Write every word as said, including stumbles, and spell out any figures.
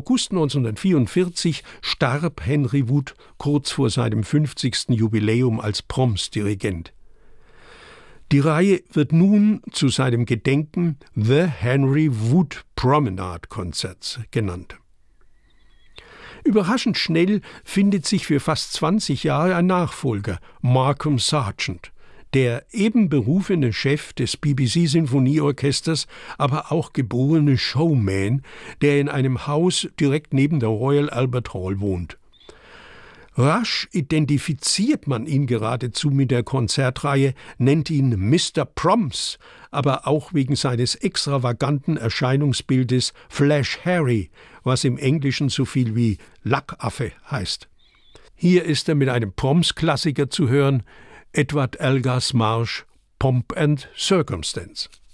August neunzehnhundertvierundvierzig starb Henry Wood kurz vor seinem fünfzigsten Jubiläum als Proms-Dirigent. Die Reihe wird nun zu seinem Gedenken The Henry Wood Promenade Concerts genannt. Überraschend schnell findet sich für fast zwanzig Jahre ein Nachfolger, Malcolm Sargent, der eben berufene Chef des B B C-Sinfonieorchesters, aber auch geborene Showman, der in einem Haus direkt neben der Royal Albert Hall wohnt. Rasch identifiziert man ihn geradezu mit der Konzertreihe, nennt ihn Mister Proms, aber auch wegen seines extravaganten Erscheinungsbildes Flash Harry, was im Englischen so viel wie Lackaffe heißt. Hier ist er mit einem Proms-Klassiker zu hören, Edward Elgar's Marsch Pomp and Circumstance.